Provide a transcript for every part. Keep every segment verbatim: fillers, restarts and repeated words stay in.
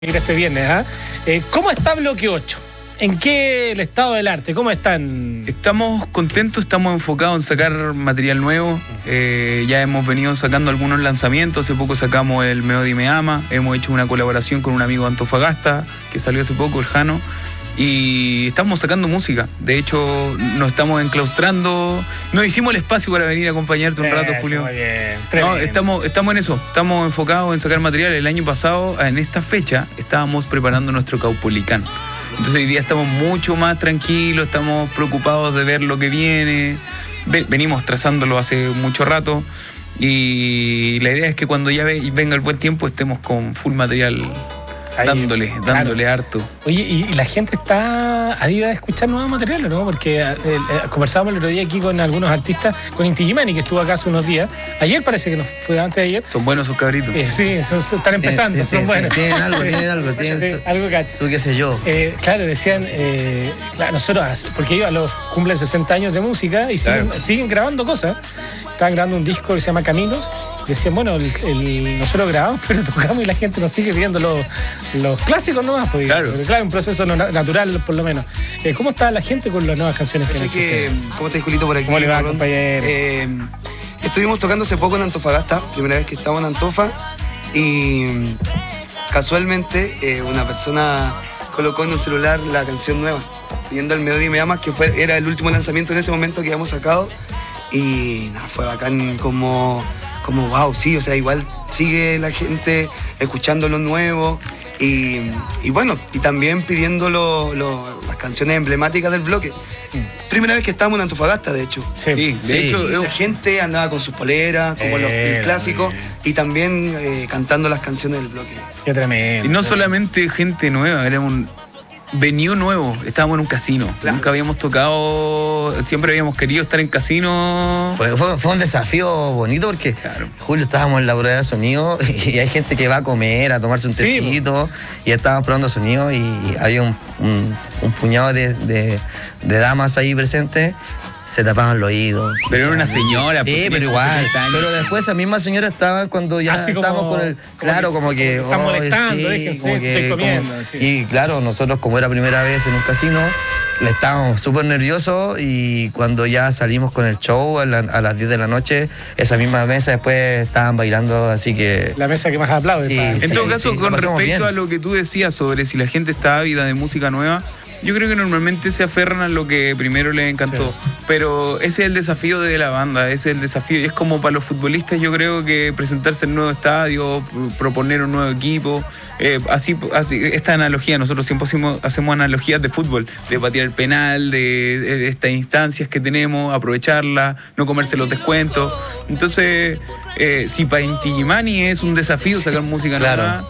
Este viernes, ¿ah? ¿eh? ¿Cómo está Bloque ocho? ¿En qué el estado del arte? ¿Cómo están? Estamos contentos, estamos enfocados en sacar material nuevo. Eh, ya hemos venido sacando algunos lanzamientos. Hace poco sacamos el Me Odia y Me Ama. Hemos hecho una colaboración con un amigo de Antofagasta que salió hace poco, el Jano. Y estamos sacando música. De hecho, nos estamos enclaustrando. Nos hicimos el espacio para venir a acompañarte un Eso, rato, Julio. Muy bien. No, estamos, estamos en eso. Estamos enfocados en sacar material. El año pasado, en esta fecha, estábamos preparando nuestro Caupolicán. Entonces hoy día estamos mucho más tranquilos, estamos preocupados de ver lo que viene. Venimos trazándolo hace mucho rato. Y la idea es que cuando ya venga el buen tiempo estemos con full material. Ahí, dándole, claro. dándole harto. Oye, y, y la gente está ávida de escuchar nuevos materiales, ¿no? Porque eh, eh, conversábamos el otro día aquí con algunos artistas, con Inti Illimani, que estuvo acá hace unos días. Ayer parece que nos fue antes de ayer. Son buenos esos cabritos. Eh, sí, son, son, están empezando, eh, son eh, buenos. Tienen algo, tienen algo, tienen sí, su, algo cacho. Su qué sé yo. Eh, claro, decían, eh, claro, nosotros, porque ellos a los cumplen sesenta años de música y siguen, claro. siguen grabando cosas. Estaban grabando un disco que se llama Caminos. Decían, bueno, el, el, nosotros grabamos, pero tocamos y la gente nos sigue viendo los, los clásicos nomás. Pues, claro. Pero, claro, un proceso no, natural, por lo menos. Eh, ¿Cómo está la gente con las nuevas canciones que han hecho? Que, ¿Cómo estás, Julito, por aquí? ¿Cómo le va, compañero? Eh, estuvimos tocando hace poco en Antofagasta, primera vez que estamos en Antofa, y casualmente eh, una persona colocó en un celular la canción nueva, pidiendo el Me Odia y Me Ama, que fue, era el último lanzamiento en ese momento que habíamos sacado, y nada, fue bacán como, como wow, sí, o sea, igual sigue la gente escuchando lo nuevo. Y, y bueno, y también pidiendo lo, lo, las canciones emblemáticas del bloque. Mm. Primera vez que estábamos en Antofagasta, de hecho. Sí, de sí. hecho. La gente andaba con sus poleras, como eh, los, el clásico, y también eh, cantando las canciones del bloque. Qué tremendo. Y no solamente gente nueva, era un venido nuevo. Estábamos en un casino. Claro. Nunca habíamos tocado, siempre habíamos querido estar en casino. Fue, fue, fue un desafío bonito porque, claro. Julio, estábamos en la prueba de sonido y hay gente que va a comer, a tomarse un tecito, sí, y estábamos probando sonido y había un, un, un puñado de, de, de damas ahí presentes. Se tapaban los oídos. Pero era una señora. Sí, pero igual. Pero después esa misma señora estaba cuando ya así estábamos como, con el... Como claro, que, como que... Están oh, molestando, sí, déjense, como que, estoy comiendo. Como, sí. Y claro, nosotros como era primera vez en un casino, le estábamos súper nerviosos y cuando ya salimos con el show a, la, a las diez de la noche, esa misma mesa después estaban bailando, así que... La mesa que más aplaude. Sí, en sí, todo caso, sí, con respecto bien. a lo que tú decías sobre si la gente está ávida de música nueva, yo creo que normalmente se aferran a lo que primero les encantó. Sí. Pero ese es el desafío de la banda, ese es el desafío. Y es como para los futbolistas, yo creo que presentarse en un nuevo estadio, proponer un nuevo equipo. Eh, así, así, esta analogía, nosotros siempre hacemos, hacemos analogías de fútbol, de patear el penal, de, de estas instancias que tenemos, aprovecharlas, no comerse los descuentos. Entonces, eh, si para Inti Illimani es un desafío sacar música claro. nueva,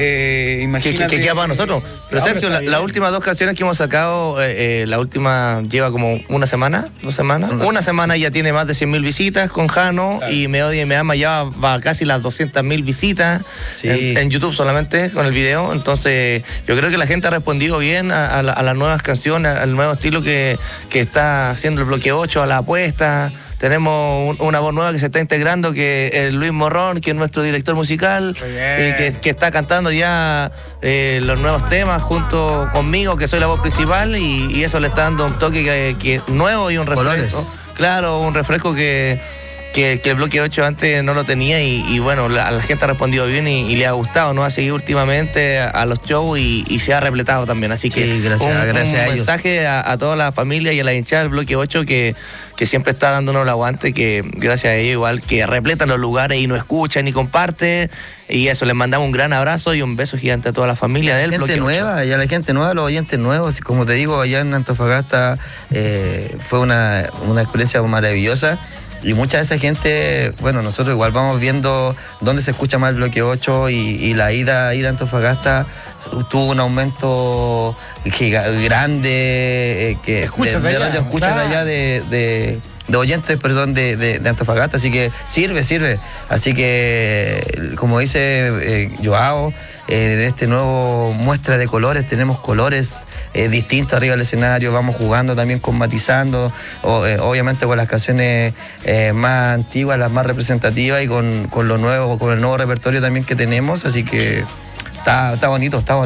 Eh, imagínate que, que, que queda para nosotros. Pero Sergio, la, las últimas dos canciones que hemos sacado, eh, eh, la última lleva como una semana, dos semanas. Una, una semana sí. Ya tiene más de cien mil visitas con Jano, claro. Y Me Odia y Me Ama ya va a casi las doscientas mil visitas, sí. en, en YouTube solamente con el video. Entonces yo creo que la gente ha respondido bien a, a, la, a las nuevas canciones, al nuevo estilo que, que está haciendo el Bloque ocho, a la apuesta. Tenemos un, una voz nueva que se está integrando, que es Luis Morrón, que es nuestro director musical, y que, que está cantando ya eh, los nuevos temas junto conmigo, que soy la voz principal, y, y eso le está dando un toque que, que nuevo y un refresco. Colores. Claro, un refresco que, que, que el Bloque ocho antes no lo tenía, y, y bueno, la, la gente ha respondido bien y, y le ha gustado, ¿no? Ha seguido últimamente a, a los shows y, y se ha repletado también, así que sí, gracias, un, gracias un a ellos. mensaje a, a toda la familia y a la hinchada del Bloque ocho que que siempre está dándonos el aguante, que gracias a ellos igual que repletan los lugares y nos escuchan y comparten, y eso, les mandamos un gran abrazo y un beso gigante a toda la familia del Bloque ocho. Gente nueva, y a la gente nueva, los oyentes nuevos, como te digo, allá en Antofagasta eh, fue una, una experiencia maravillosa. Y mucha de esa gente, bueno, nosotros igual vamos viendo dónde se escucha más el Bloque ocho, y, y la ida a ir a Antofagasta tuvo un aumento grande, eh, que escuchas de, de radio escuchas claro. allá de, de, de oyentes, perdón, de, de, de Antofagasta, así que sirve, sirve. Así que, como dice eh, Joao, en este nuevo muestra de colores, tenemos colores eh, distintos arriba del escenario, vamos jugando también con matizando, o, eh, obviamente con las canciones eh, más antiguas, las más representativas, y con, con lo nuevo, con el nuevo repertorio también que tenemos, así que Está, está bonito, está bonito.